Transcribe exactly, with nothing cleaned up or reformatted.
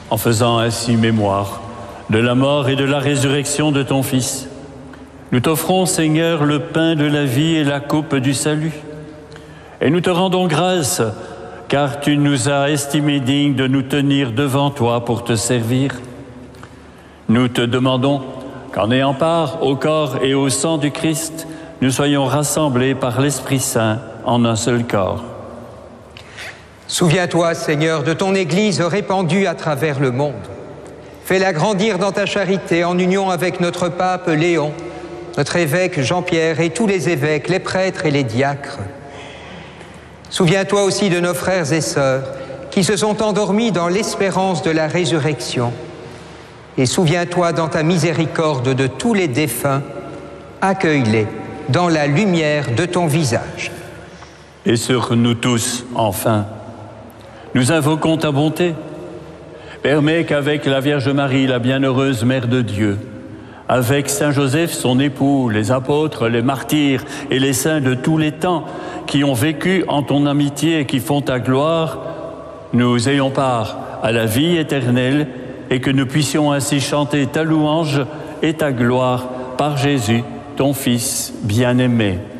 en faisant ainsi mémoire de la mort et de la résurrection de ton Fils. Nous t'offrons, Seigneur, le pain de la vie et la coupe du salut. Et nous te rendons grâce, car tu nous as estimés dignes de nous tenir devant toi pour te servir. Nous te demandons qu'en ayant part au corps et au sang du Christ, nous soyons rassemblés par l'Esprit Saint en un seul corps. Souviens-toi, Seigneur, de ton Église répandue à travers le monde. Fais-la grandir dans ta charité en union avec notre pape Léon, notre évêque Jean-Pierre et tous les évêques, les prêtres et les diacres. Souviens-toi aussi de nos frères et sœurs qui se sont endormis dans l'espérance de la résurrection. Et souviens-toi dans ta miséricorde de tous les défunts, accueille-les dans la lumière de ton visage. Et sur nous tous, enfin, nous invoquons ta bonté. Permets qu'avec la Vierge Marie, la bienheureuse Mère de Dieu, avec Saint Joseph, son époux, les apôtres, les martyrs et les saints de tous les temps qui ont vécu en ton amitié et qui font ta gloire, nous ayons part à la vie éternelle et que nous puissions ainsi chanter ta louange et ta gloire par Jésus, ton Fils bien-aimé.